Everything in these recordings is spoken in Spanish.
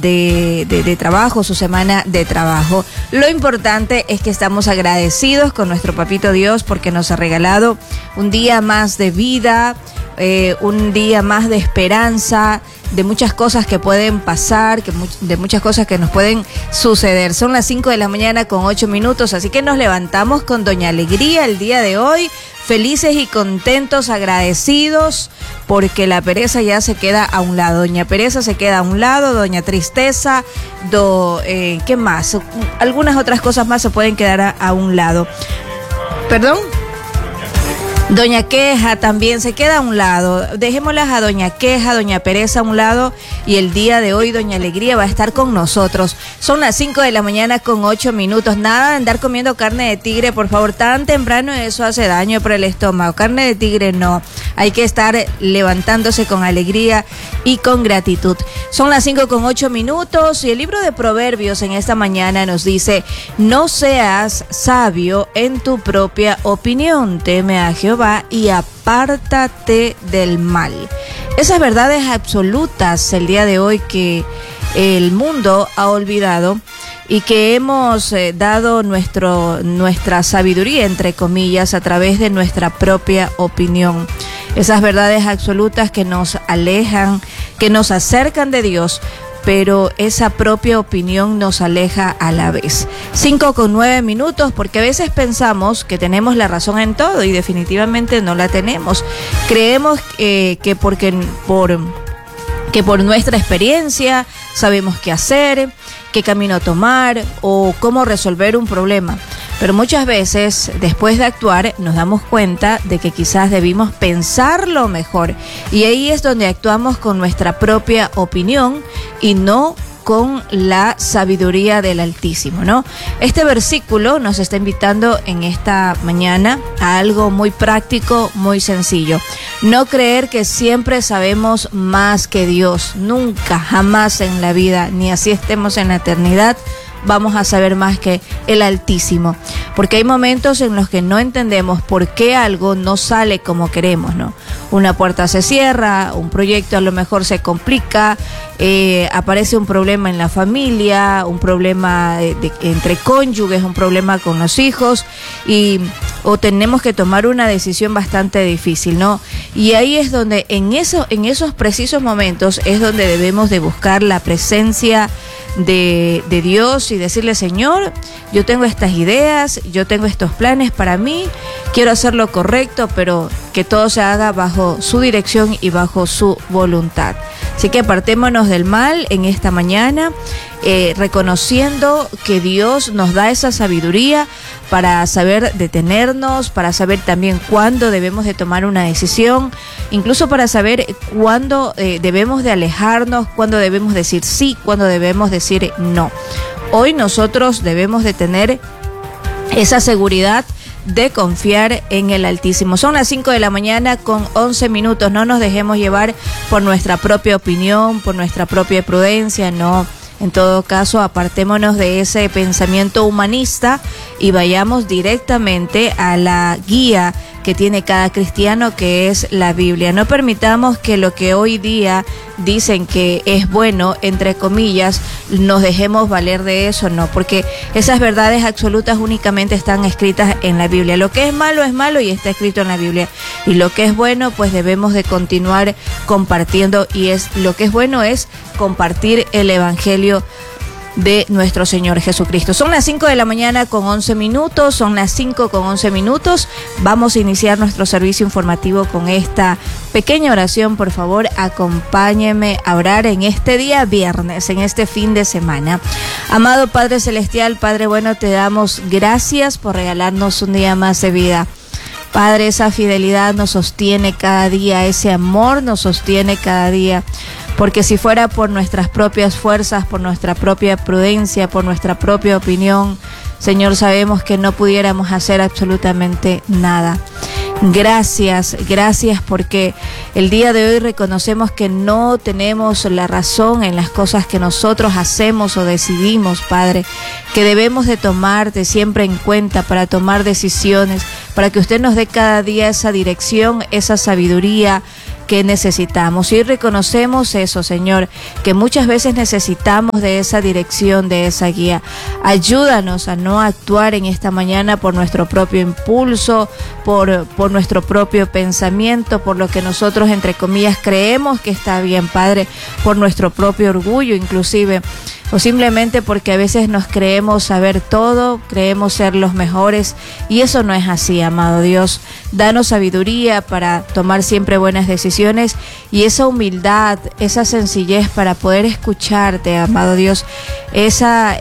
de trabajo, su semana de trabajo. Lo importante es que estamos agradecidos con nuestro Papito Dios porque nos ha regalado un día más de vida, un día más de esperanza, de muchas cosas que pueden pasar, de muchas cosas que nos pueden suceder. Son las 5 de la mañana con 8 minutos, así que nos levantamos con Doña Alegría el día de hoy, felices y contentos, agradecidos, porque la pereza ya se queda a un lado. Doña Pereza se queda a un lado, Doña Tristeza, ¿qué más? Algunas otras cosas más se pueden quedar a un lado. ¿Perdón? Doña Queja también se queda a un lado. Dejémoslas a Doña Queja, Doña Pereza a un lado, y el día de hoy Doña Alegría va a estar con nosotros. Son las 5 de la mañana con 8 minutos. Nada de andar comiendo carne de tigre, por favor, tan temprano, eso hace daño para el estómago. Carne de tigre no. Hay que estar levantándose con alegría y con gratitud. Son las 5 con 8 minutos y el libro de Proverbios en esta mañana nos dice: no seas sabio en tu propia opinión, teme a Jehová y apártate del mal. Esas verdades absolutas el día de hoy que el mundo ha olvidado y que hemos dado nuestra sabiduría, entre comillas, a través de nuestra propia opinión. Esas verdades absolutas que nos alejan, que nos acercan de Dios, pero esa propia opinión nos aleja a la vez. 5 con 9 minutos, porque a veces pensamos que tenemos la razón en todo y definitivamente no la tenemos. Creemos que por nuestra experiencia sabemos qué hacer, qué camino tomar o cómo resolver un problema. Pero muchas veces, después de actuar, nos damos cuenta de que quizás debimos pensarlo mejor. Y ahí es donde actuamos con nuestra propia opinión y no con la sabiduría del Altísimo, ¿no? Este versículo nos está invitando en esta mañana a algo muy práctico, muy sencillo. No creer que siempre sabemos más que Dios. Nunca, jamás en la vida, ni así estemos en la eternidad, vamos a saber más que el Altísimo, porque hay momentos en los que no entendemos por qué algo no sale como queremos, ¿no? Una puerta se cierra, un proyecto a lo mejor se complica, aparece un problema en la familia, un problema entre cónyuges, un problema con los hijos, o tenemos que tomar una decisión bastante difícil, ¿no? Y ahí es donde, en esos precisos momentos, es donde debemos de buscar la presencia de Dios y decirle: Señor, yo tengo estas ideas, yo tengo estos planes para mí, quiero hacer lo correcto, pero que todo se haga bajo su dirección y bajo su voluntad. Así que apartémonos del mal en esta mañana, reconociendo que Dios nos da esa sabiduría para saber detenernos, para saber también cuándo debemos de tomar una decisión, incluso para saber cuándo debemos de alejarnos, cuándo debemos decir sí, cuándo debemos decir no. Hoy nosotros debemos de tener esa seguridad de confiar en el Altísimo. Son las 5 de la mañana con 11 minutos. No nos dejemos llevar por nuestra propia opinión, por nuestra propia prudencia, no. En todo caso, apartémonos de ese pensamiento humanista y vayamos directamente a la guía que tiene cada cristiano, que es la Biblia. No permitamos que lo que hoy día dicen que es bueno, entre comillas, nos dejemos valer de eso, no, porque esas verdades absolutas únicamente están escritas en la Biblia. Lo que es malo y está escrito en la Biblia, y lo que es bueno, pues debemos de continuar compartiendo, y lo que es bueno es compartir el Evangelio de nuestro Señor Jesucristo. Son las 5 de la mañana con 11 minutos, son las 5 con 11 minutos. Vamos a iniciar nuestro servicio informativo con esta pequeña oración. Por favor, acompáñeme a orar en este día viernes, en este fin de semana. Amado Padre Celestial, Padre bueno, te damos gracias por regalarnos un día más de vida. Padre, esa fidelidad nos sostiene cada día, ese amor nos sostiene cada día. Porque si fuera por nuestras propias fuerzas, por nuestra propia prudencia, por nuestra propia opinión, Señor, sabemos que no pudiéramos hacer absolutamente nada. Gracias porque el día de hoy reconocemos que no tenemos la razón en las cosas que nosotros hacemos o decidimos, Padre, que debemos de tomarte siempre en cuenta para tomar decisiones, para que usted nos dé cada día esa dirección, esa sabiduría, que necesitamos. Y reconocemos eso, Señor, que muchas veces necesitamos de esa dirección, de esa guía. Ayúdanos a no actuar en esta mañana por nuestro propio impulso, por nuestro propio pensamiento, por lo que nosotros, entre comillas, creemos que está bien, Padre, por nuestro propio orgullo inclusive, o simplemente porque a veces nos creemos saber todo, creemos ser los mejores, y eso no es así, amado Dios. Danos sabiduría para tomar siempre buenas decisiones y esa humildad, esa sencillez para poder escucharte, amado Dios, esa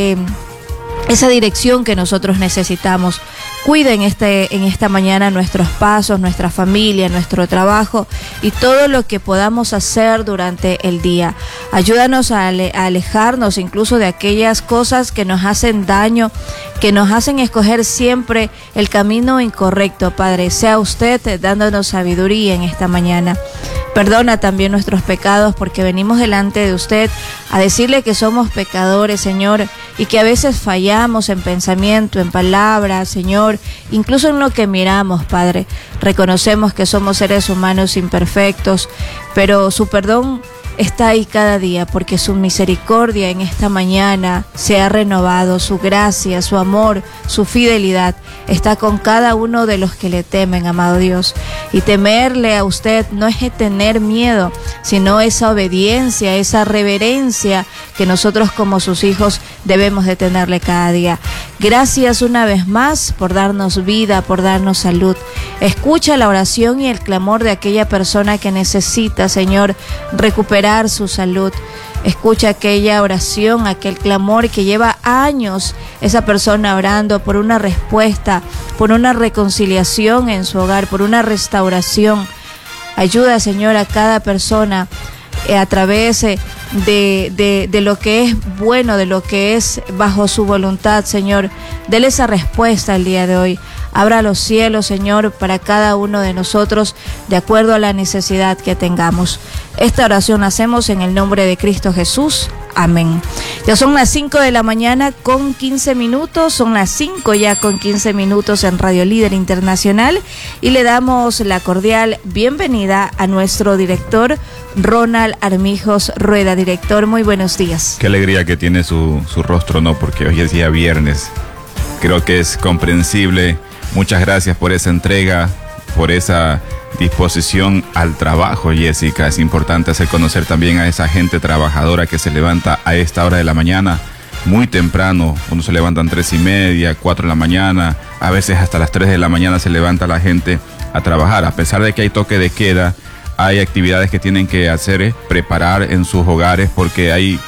dirección que nosotros necesitamos. Cuida en esta mañana nuestros pasos, nuestra familia, nuestro trabajo y todo lo que podamos hacer durante el día. Ayúdanos a alejarnos incluso de aquellas cosas que nos hacen daño, que nos hacen escoger siempre el camino incorrecto, Padre. Sea usted dándonos sabiduría en esta mañana. Perdona también nuestros pecados, porque venimos delante de usted a decirle que somos pecadores, Señor, y que a veces fallamos en pensamiento, en palabra, Señor, incluso en lo que miramos, Padre. Reconocemos que somos seres humanos imperfectos, pero su perdón está ahí cada día, porque su misericordia en esta mañana se ha renovado, su gracia, su amor, su fidelidad está con cada uno de los que le temen, amado Dios. Y temerle a usted no es tener miedo, sino esa obediencia, esa reverencia que nosotros como sus hijos debemos de tenerle cada día. Gracias una vez más por darnos vida, por darnos salud. Escucha la oración y el clamor de aquella persona que necesita, Señor, recuperar su salud. Escucha aquella oración, aquel clamor que lleva años esa persona orando por una respuesta, por una reconciliación en su hogar, por una restauración. Ayuda, Señor, a cada persona a través de lo que es bueno, de lo que es bajo su voluntad, Señor. Dele esa respuesta el día de hoy. Abra los cielos, Señor, para cada uno de nosotros, de acuerdo a la necesidad que tengamos. Esta oración la hacemos en el nombre de Cristo Jesús. Amén. Ya son las 5 de la mañana con 15 minutos, son las 5 ya con 15 minutos en Radio Líder Internacional, y le damos la cordial bienvenida a nuestro director, Ronald Armijos Rueda. Director, muy buenos días. Qué alegría que tiene su rostro, ¿no? Porque hoy es día viernes. Creo que es comprensible. Muchas gracias por esa entrega, por esa disposición al trabajo, Jessica. Es importante hacer conocer también a esa gente trabajadora que se levanta a esta hora de la mañana, muy temprano. Uno se levantan 3:30, 4 de la mañana, a veces hasta las 3 de la mañana se levanta la gente a trabajar. A pesar de que hay toque de queda, hay actividades que tienen que hacer, preparar en sus hogares, porque hay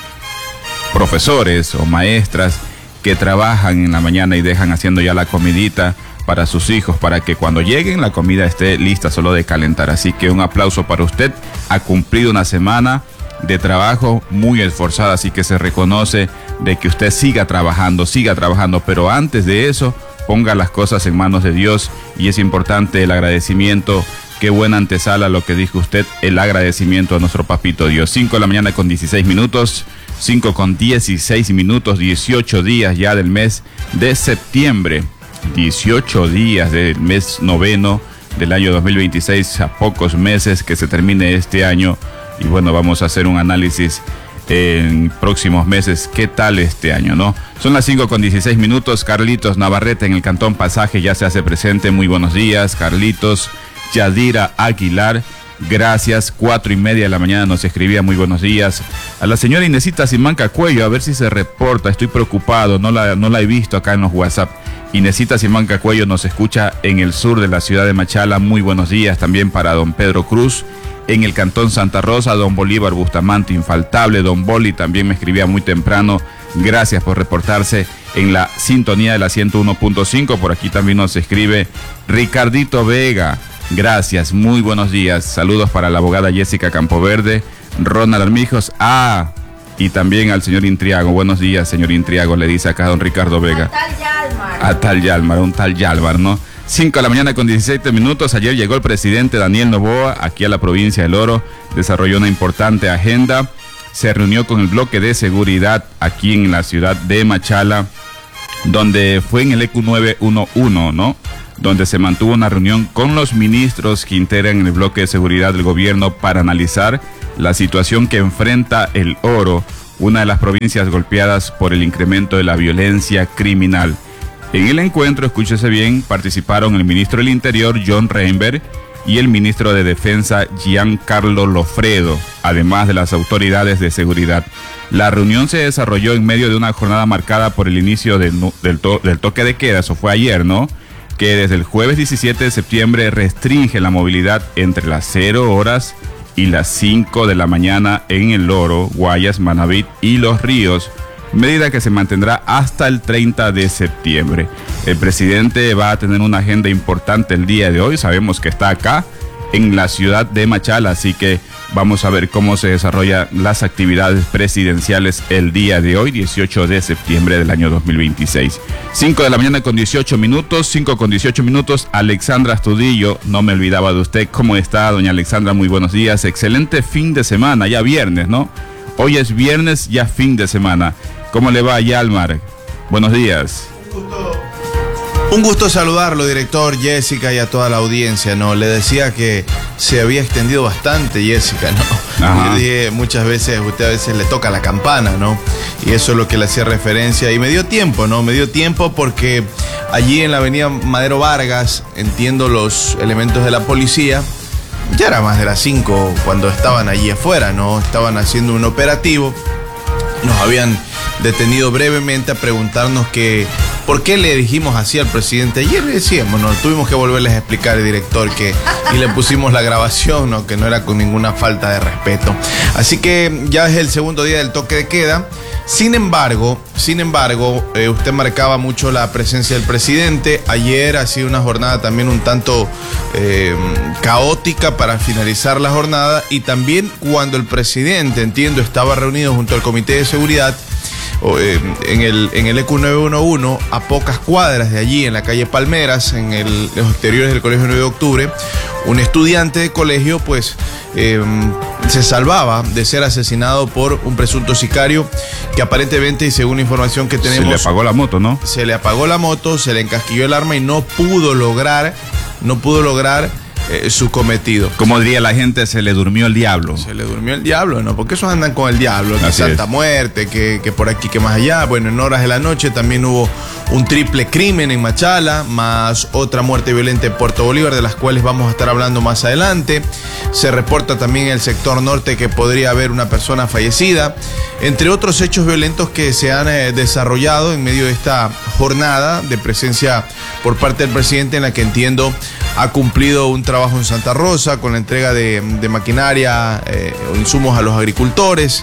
profesores o maestras que trabajan en la mañana y dejan haciendo ya la comidita para sus hijos, para que cuando lleguen la comida esté lista solo de calentar. Así que un aplauso para usted. Ha cumplido una semana de trabajo muy esforzada, así que se reconoce de que usted siga trabajando, pero antes de eso, ponga las cosas en manos de Dios, y es importante el agradecimiento. Qué buena antesala lo que dijo usted, el agradecimiento a nuestro papito Dios. 5 de la mañana con 16 minutos, 5 con 16 minutos, 18 días ya del mes de septiembre. 18 días del mes noveno del año 2026, a pocos meses que se termine este año. Y bueno, vamos a hacer un análisis en próximos meses. ¿Qué tal este año, no? Son las 5 con 16 minutos. Carlitos Navarrete en el Cantón Pasaje ya se hace presente. Muy buenos días, Carlitos. Yadira Aguilar, gracias. 4:30 de la mañana nos escribía, muy buenos días. A la señora Inesita Simanca Cuello, a ver si se reporta, estoy preocupado, no la he visto acá en los WhatsApp. Inesita Simanca Cuello nos escucha en el sur de la ciudad de Machala. Muy buenos días también para don Pedro Cruz en el Cantón Santa Rosa, don Bolívar Bustamante, infaltable. Don Boli también me escribía muy temprano. Gracias por reportarse en la sintonía de la 101.5. Por aquí también nos escribe Ricardito Vega. Gracias, muy buenos días. Saludos para la abogada Jessica Campoverde, Ronald Armijos. Y también al señor Intriago. Buenos días, señor Intriago, le dice acá don Ricardo Vega. Un tal Yalmar, ¿no? 5 de la mañana con 17 minutos. Ayer llegó el presidente Daniel Noboa aquí a la provincia del Oro. Desarrolló una importante agenda. Se reunió con el bloque de seguridad aquí en la ciudad de Machala, donde fue en el EQ 911, ¿no? donde se mantuvo una reunión con los ministros que integran el bloque de seguridad del gobierno para analizar la situación que enfrenta el Oro, una de las provincias golpeadas por el incremento de la violencia criminal. En el encuentro, escúchese bien, participaron el ministro del Interior, John Reinberg, y el ministro de Defensa, Giancarlo Lofredo, además de las autoridades de seguridad. La reunión se desarrolló en medio de una jornada marcada por el inicio del toque de queda, eso fue ayer, ¿no?, que desde el jueves 17 de septiembre restringe la movilidad entre las 0 horas y las 5 de la mañana en El Oro, Guayas, Manabí y Los Ríos, medida que se mantendrá hasta el 30 de septiembre. El presidente va a tener una agenda importante el día de hoy, sabemos que está acá en la ciudad de Machala, así que vamos a ver cómo se desarrollan las actividades presidenciales el día de hoy, 18 de septiembre del año 2026. 5 de la mañana con 18 minutos, 5 con 18 minutos, Alexandra Astudillo, no me olvidaba de usted. ¿Cómo está, doña Alexandra? Muy buenos días, excelente fin de semana, ya viernes, ¿no? Hoy es viernes, ya fin de semana. ¿Cómo le va, Yalmar? Buenos días. Un gusto saludarlo, director, Jessica, y a toda la audiencia, ¿no? Le decía que se había extendido bastante, Jessica, ¿no? Le dije muchas veces, usted a veces le toca la campana, ¿no? Y eso es lo que le hacía referencia. Y me dio tiempo, ¿no? Me dio tiempo porque allí en la avenida Madero Vargas, entiendo los elementos de la policía, ya era más de las 5 cuando estaban allí afuera, ¿no? Estaban haciendo un operativo. Nos habían detenido brevemente a preguntarnos que por qué le dijimos así al presidente. Ayer le decíamos, ¿no? Tuvimos que volverles a explicar al director y le pusimos la grabación, ¿no? Que no era con ninguna falta de respeto. Así que ya es el segundo día del toque de queda. Sin embargo, usted marcaba mucho la presencia del presidente. Ayer ha sido una jornada también un tanto caótica para finalizar la jornada, y también cuando el presidente, entiendo, estaba reunido junto al Comité de Seguridad en el EQ 911, a pocas cuadras de allí, en la calle Palmeras, en los exteriores del Colegio 9 de Octubre, un estudiante de colegio, pues, se salvaba de ser asesinado por un presunto sicario que aparentemente, y según la información que tenemos, se le apagó la moto, ¿no? Se le apagó la moto, se le encasquilló el arma y no pudo lograr su cometido. Como diría la gente, se le durmió el diablo. Se le durmió el diablo, ¿no? Porque esos andan con el diablo, que Santa Muerte, que por aquí, que más allá. Bueno, en horas de la noche también hubo un triple crimen en Machala, más otra muerte violenta en Puerto Bolívar, de las cuales vamos a estar hablando más adelante. Se reporta también en el sector norte que podría haber una persona fallecida, entre otros hechos violentos que se han desarrollado en medio de esta jornada de presencia por parte del presidente, en la que entiendo ha cumplido un trabajo en Santa Rosa con la entrega de maquinaria o insumos a los agricultores.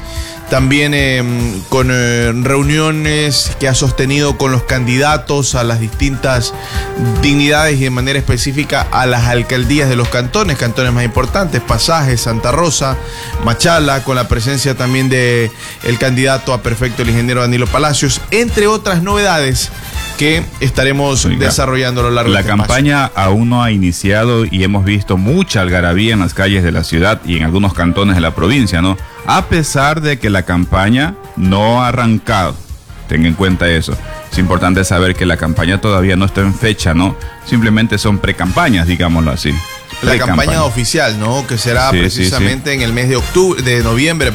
También con reuniones que ha sostenido con los candidatos a las distintas dignidades y de manera específica a las alcaldías de los cantones más importantes, Pasaje, Santa Rosa, Machala, con la presencia también de el candidato a prefecto, el ingeniero Danilo Palacios, entre otras novedades que estaremos desarrollando a lo largo de este campaña aún no ha iniciado y hemos visto mucha algarabía en las calles de la ciudad y en algunos cantones de la provincia, ¿no? A pesar de que la campaña no ha arrancado. Tenga en cuenta eso. Es importante saber que la campaña todavía no está en fecha, ¿no? Simplemente son precampañas, digámoslo así. La campaña oficial, ¿no? Que será precisamente en el mes de noviembre,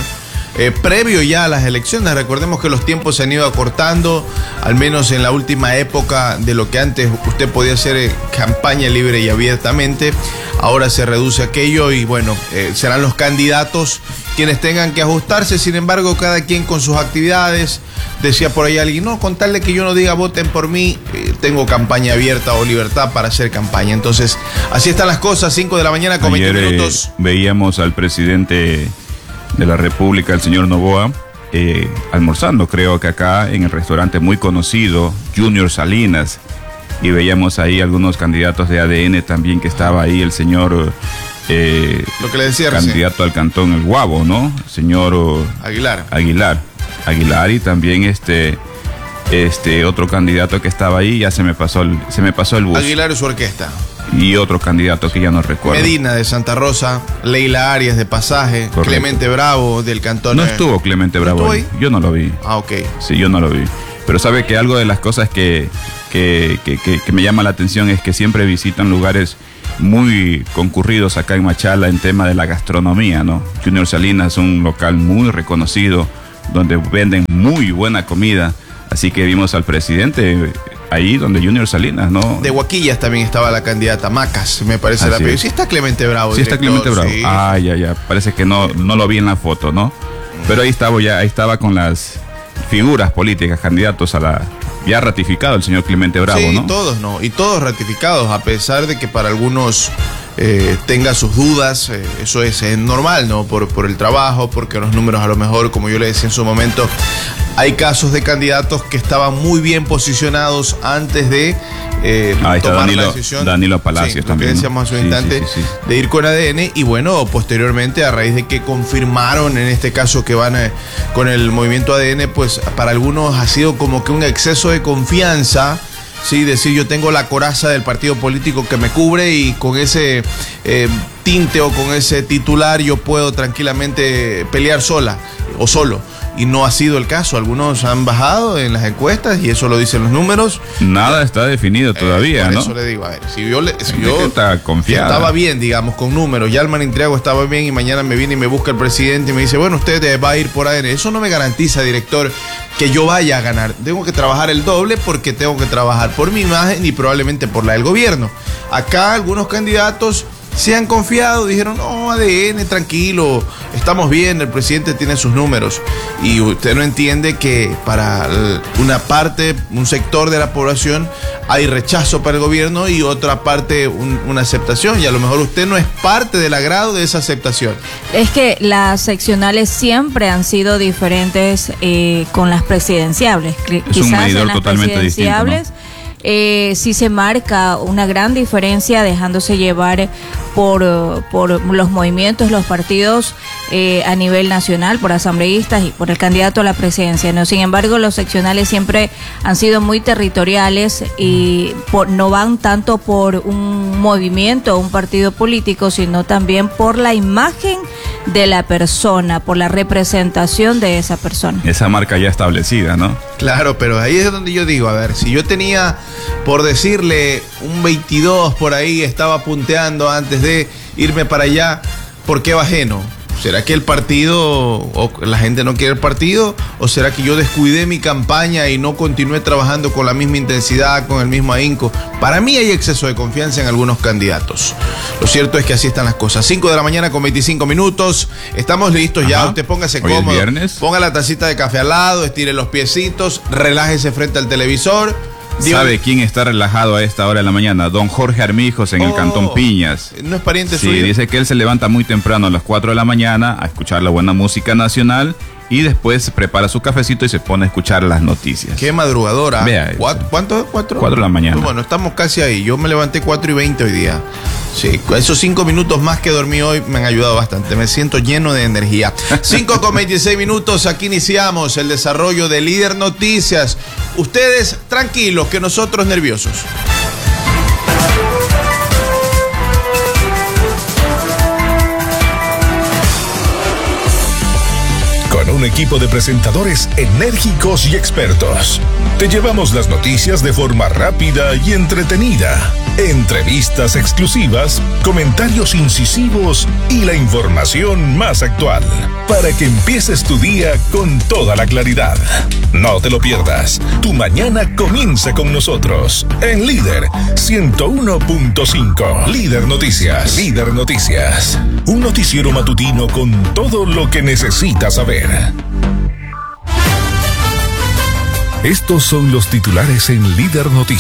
previo ya a las elecciones. Recordemos que los tiempos se han ido acortando, al menos en la última época de lo que antes usted podía hacer campaña libre y abiertamente. Ahora se reduce aquello y bueno, serán los candidatos quienes tengan que ajustarse. Sin embargo, cada quien con sus actividades. Decía por ahí alguien, no, con tal de que yo no diga voten por mí, tengo campaña abierta o libertad para hacer campaña. Entonces, así están las cosas, 5 de la mañana con 20 minutos. Veíamos al presidente de la República, el señor Noboa, almorzando, creo que acá en el restaurante muy conocido, Junior Salinas, y veíamos ahí algunos candidatos de ADN también, que estaba ahí el señor lo que le decía candidato al cantón El Guabo, ¿no? Señor Aguilar, y también otro candidato que estaba ahí, ya se me pasó el bus. Aguilar y su orquesta. Y otro candidato que ya no recuerdo. Medina de Santa Rosa, Leila Arias de Pasaje, Clemente Bravo del cantón. No estuvo Clemente Bravo ahí. Yo no lo vi. Ah, ok. Sí, yo no lo vi. Pero sabe que algo de las cosas que me llama la atención es que siempre visitan lugares muy concurridos acá en Machala en tema de la gastronomía, ¿no? Junior Salinas es un local muy reconocido donde venden muy buena comida, así que vimos al presidente ahí donde Junior Salinas, ¿no? De Huaquillas también estaba la candidata Macas, me parece la apellido. Sí está Clemente Bravo. Sí está Clemente Bravo. Sí. Ah, ya. Parece que no lo vi en la foto, ¿no? Pero ahí estaba con las figuras políticas, candidatos a la... Ya ratificado el señor Clemente Bravo, sí, ¿no? Y todos ratificados, a pesar de que para algunos tenga sus dudas, eso es normal, ¿no? Por el trabajo, porque los números a lo mejor, como yo le decía en su momento, hay casos de candidatos que estaban muy bien posicionados antes de tomar la decisión. Danilo Palacios también. Lo que decíamos hace un instante, de ir con ADN, y bueno, posteriormente, a raíz de que confirmaron en este caso que van con el movimiento ADN, pues para algunos ha sido como que un exceso de confianza. Sí, decir yo tengo la coraza del partido político que me cubre y con ese tinte o con ese titular yo puedo tranquilamente pelear sola o solo. Y no ha sido el caso. Algunos han bajado en las encuestas y eso lo dicen los números. Nada está definido todavía, ¿no? Por eso le digo, a ver, si yo está confiada. Estaba bien, digamos, con números, ya Alman Intriago estaba bien y mañana me viene y me busca el presidente y me dice, bueno, usted va a ir por ADN. Eso no me garantiza, director, que yo vaya a ganar. Tengo que trabajar el doble porque tengo que trabajar por mi imagen y probablemente por la del gobierno. Acá algunos candidatos se han confiado, dijeron, no, ADN, tranquilo, estamos bien, el presidente tiene sus números. Y usted no entiende que para una parte, un sector de la población, hay rechazo para el gobierno y otra parte una aceptación. Y a lo mejor usted no es parte del agrado de esa aceptación. Es que las seccionales siempre han sido diferentes con las presidenciables. Es un medidor totalmente distinto, ¿no? Sí se marca una gran diferencia dejándose llevar por los movimientos, los partidos a nivel nacional, por asambleístas y por el candidato a la presidencia, ¿no? Sin embargo, los seccionales siempre han sido muy territoriales y no van tanto por un movimiento o un partido político, sino también por la imagen de la persona, por la representación de esa persona. Esa marca ya establecida, ¿no? Claro, pero ahí es donde yo digo, a ver, si yo tenía, por decirle, un 22 por ahí, estaba punteando antes de irme para allá, ¿por qué bajé, no? ¿Será que el partido, o la gente no quiere el partido? ¿O será que yo descuidé mi campaña y no continué trabajando con la misma intensidad, con el mismo ahínco? Para mí hay exceso de confianza en algunos candidatos. Lo cierto es que así están las cosas. 5 de la mañana con 25 minutos. Estamos listos ya. Usted póngase cómodo. Hoy es viernes. Ponga la tacita de café al lado, estire los piecitos, relájese frente al televisor. ¿Sabe quién está relajado a esta hora de la mañana? Don Jorge Armijos en el Cantón Piñas. ¿No es pariente suyo? Sí, dice que él se levanta muy temprano a las 4 de la mañana a escuchar la buena música nacional y después prepara su cafecito y se pone a escuchar las noticias. Qué madrugadora. Vea eso. ¿Cuánto? 4 de la mañana. Bueno, estamos casi ahí. Yo me levanté 4:20 hoy día. Sí, esos 5 minutos más que dormí hoy me han ayudado bastante. Me siento lleno de energía. 5:26, aquí iniciamos el desarrollo de Líder Noticias. Ustedes tranquilos, que nosotros nerviosos. Con un equipo de presentadores enérgicos y expertos, te llevamos las noticias de forma rápida y entretenida. Entrevistas exclusivas, comentarios incisivos y la información más actual, para que empieces tu día con toda la claridad. No te lo pierdas. Tu mañana comienza con nosotros en Líder 101.5. Líder Noticias. Líder Noticias. Un noticiero matutino con todo lo que necesitas saber. Estos son los titulares en Líder Noticias.